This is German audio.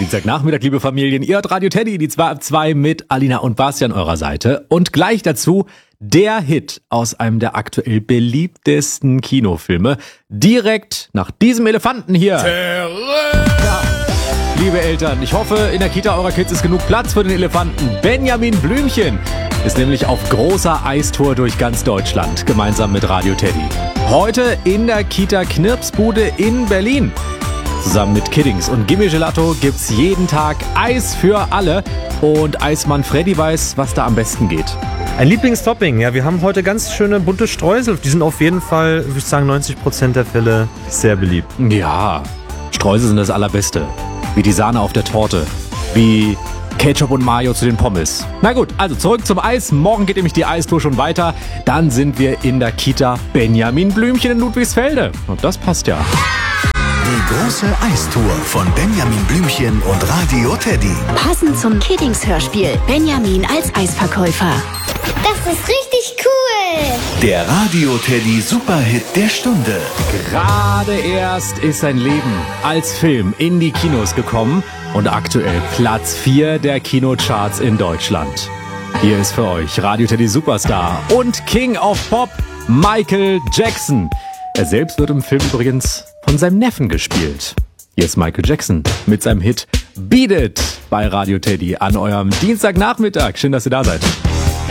Dienstagnachmittag, liebe Familien. Ihr hört Radio Teddy, die 2 ab 2 mit Alina und Bastian eurer Seite. Und gleich dazu der Hit aus einem der aktuell beliebtesten Kinofilme. Direkt nach diesem Elefanten hier. Ja. Liebe Eltern, ich hoffe, in der Kita eurer Kids ist genug Platz für den Elefanten. Benjamin Blümchen ist nämlich auf großer Eistour durch ganz Deutschland, gemeinsam mit Radio Teddy. Heute in der Kita Knirpsbude in Berlin. Zusammen mit Kiddings und Gimme Gelato gibt's jeden Tag Eis für alle. Und Eismann Freddy weiß, was da am besten geht. Ein Lieblingstopping, ja, wir haben heute ganz schöne bunte Streusel. Die sind auf jeden Fall, würde ich sagen, 90% der Fälle sehr beliebt. Ja, Streusel sind das Allerbeste. Wie die Sahne auf der Torte. Wie Ketchup und Mayo zu den Pommes. Na gut, also zurück zum Eis. Morgen geht nämlich die Eistour schon weiter. Dann sind wir in der Kita Benjamin Blümchen in Ludwigsfelde. Und das passt ja. Die große Eistour von Benjamin Blümchen und Radio Teddy. Passend zum Kiddings-Hörspiel. Benjamin als Eisverkäufer. Das ist richtig cool. Der Radio Teddy Superhit der Stunde. Gerade erst ist sein Leben als Film in die Kinos gekommen und aktuell Platz 4 der Kinocharts in Deutschland. Hier ist für euch Radio Teddy Superstar und King of Pop, Michael Jackson. Er selbst wird im Film übrigens von seinem Neffen gespielt. Hier ist Michael Jackson mit seinem Hit Beat It bei Radio Teddy an eurem Dienstagnachmittag. Schön, dass ihr da seid.